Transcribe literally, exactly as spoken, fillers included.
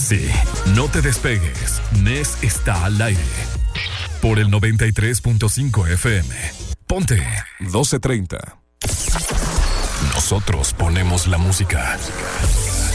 Sí, no te despegues. Nes está al aire. Por el noventa y tres punto cinco F M. Ponte doce treinta. Nosotros ponemos la música.